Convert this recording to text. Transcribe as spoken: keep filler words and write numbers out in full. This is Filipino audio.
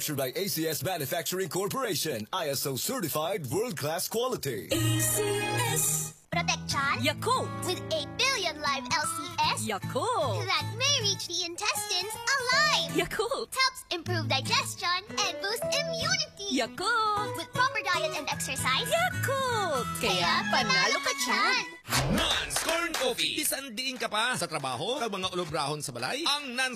by A C S Manufacturing Corporation, I S O certified world-class quality. A C S Protectron Yakult with eight billion live L C S Yakult that may reach the intestines alive. Yakult Helps improve digestion and boost immunity. Yakult With proper diet and exercise, Yakult. Kaya panalo ka dyan. Nans Corn Coffee. Isang diin ka pa sa trabaho, kag mga ulobrahon sa balay. Ang Nans